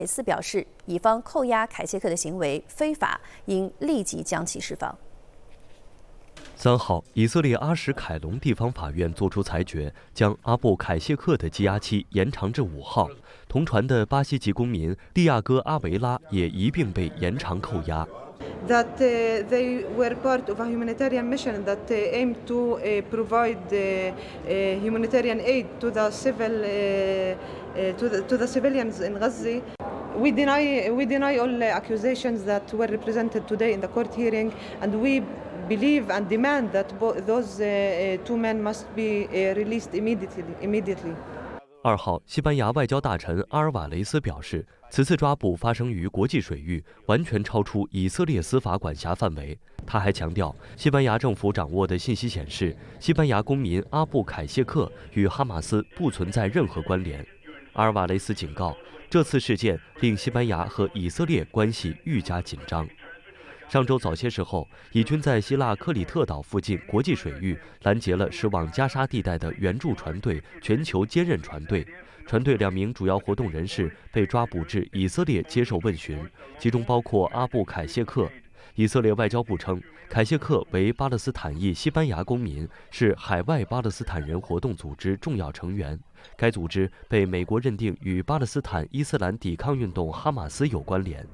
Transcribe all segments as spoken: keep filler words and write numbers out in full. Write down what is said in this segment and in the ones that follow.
雷斯表示，以方扣押凯谢克的行为非法，应立即将其释放。 三号，以色列阿什凯隆地方法院作出裁决，将阿布凯谢克的羁押期延长至五号。同船的巴西籍公民利亚戈阿维拉也一并被延长扣押。 That uh, they were part of a humanitarian mission that uh, aimed to uh, provide uh, uh, humanitarian aid to the civil uh, uh, to the to the civilians in Gaza. We deny we deny all accusations that were represented today in the court hearing, and we believe and demand that both those uh, two men must be uh, released immediately. Immediately. 二号，西班牙外交大臣阿尔瓦雷斯表示，此次抓捕发生于国际水域，完全超出以色列司法管辖范围。他还强调，西班牙政府掌握的信息显示，西班牙公民阿布凯谢克与哈马斯不存在任何关联。阿尔瓦雷斯警告，这次事件令西班牙和以色列关系愈加紧张。上周早些时候，以军在希腊克里特岛附近国际水域拦截了驶往加沙地带的援助船队全球坚韧船队。船队两名主要活动人士被抓捕至以色列接受问询，其中包括阿布凯谢克。以色列外交部称，凯谢克为巴勒斯坦裔西班牙公民，是海外巴勒斯坦人活动组织重要成员。该组织被美国认定与巴勒斯坦伊斯兰抵抗运动哈马斯有关联。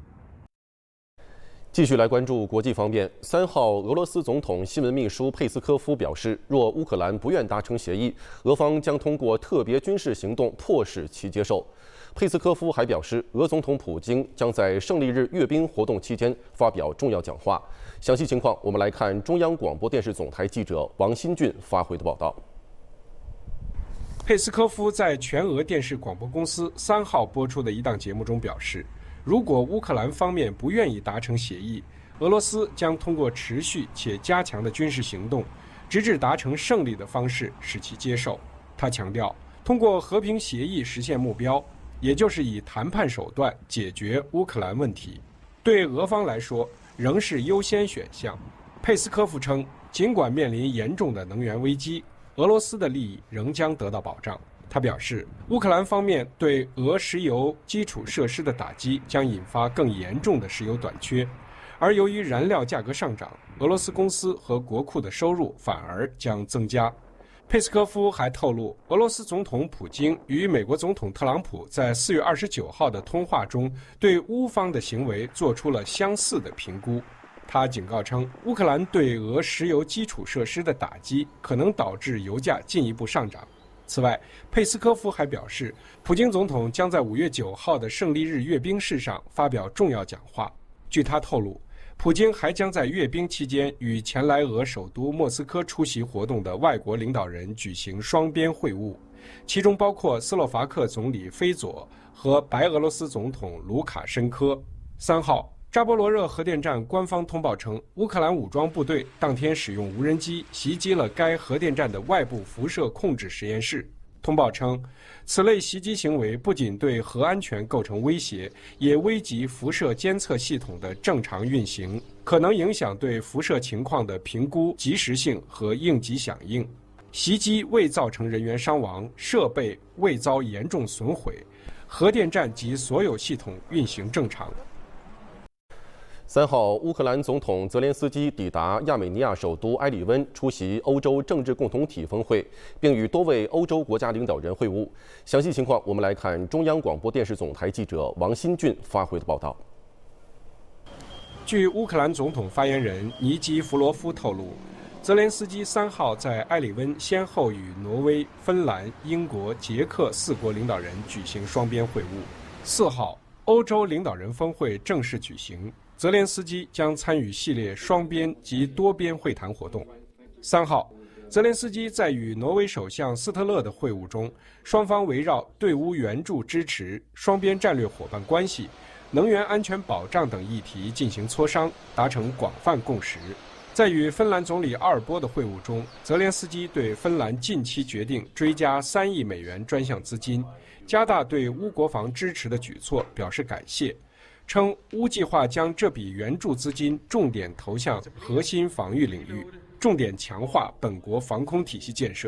继续来关注国际方面。三号，俄罗斯总统新闻秘书佩斯科夫表示，若乌克兰不愿达成协议，俄方将通过特别军事行动迫使其接受。佩斯科夫还表示，俄总统普京将在胜利日阅兵活动期间发表重要讲话。详细情况，我们来看中央广播电视总台记者王新俊发回的报道。 佩斯科夫在全俄电视广播公司三号播出的一档节目中表示，如果乌克兰方面不愿意达成协议，俄罗斯将通过持续且加强的军事行动，直至达成胜利的方式使其接受。他强调，通过和平协议实现目标，也就是以谈判手段解决乌克兰问题，对俄方来说仍是优先选项。佩斯科夫称，尽管面临严重的能源危机，俄罗斯的利益仍将得到保障。他表示，乌克兰方面对俄石油基础设施的打击将引发更严重的石油短缺，而由于燃料价格上涨，俄罗斯公司和国库的收入反而将增加。佩斯科夫还透露，俄罗斯总统普京与美国总统特朗普在四月二十九号的通话中，对乌方的行为做出了相似的评估。他警告称，乌克兰对俄石油基础设施的打击可能导致油价进一步上涨。此外，佩斯科夫还表示，普京总统将在五月九号的胜利日阅兵式上发表重要讲话。据他透露，普京还将在阅兵期间与前来俄首都莫斯科出席活动的外国领导人举行双边会晤，其中包括斯洛伐克总理菲佐和白俄罗斯总统卢卡申科。三号，扎波罗热核电站官方通报称，乌克兰武装部队当天使用无人机袭击了该核电站的外部辐射控制实验室。通报称，此类袭击行为不仅对核安全构成威胁，也危及辐射监测系统的正常运行，可能影响对辐射情况的评估及时性和应急响应。袭击未造成人员伤亡，设备未遭严重损毁，核电站及所有系统运行正常。 三号，乌克兰总统泽连斯基抵达亚美尼亚首都埃里温，出席欧洲政治共同体峰会，并与多位欧洲国家领导人会晤。详细情况，我们来看中央广播电视总台记者王新俊发回的报道。 据乌克兰总统发言人尼基弗罗夫透露，泽连斯基三号在埃里温先后与挪威、芬兰、英国、捷克四国领导人举行双边会晤。四号，欧洲领导人峰会正式举行。泽连斯基将参与系列双边及多边会谈活动。三号，泽连斯基在与挪威首相斯特勒的会晤中，双方围绕对乌援助支持、双边战略伙伴关系、能源安全保障等议题进行磋商，达成广泛共识。在与芬兰总理阿尔波的会晤中，泽连斯基对芬兰近期决定追加三亿美元专项资金，加大对乌国防支持的举措表示感谢，称乌计划将这笔援助资金重点投向核心防御领域，重点强化本国防空体系建设。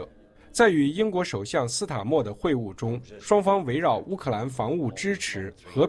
在与英国首相斯塔默的会晤中，双方围绕乌克兰防务支持、和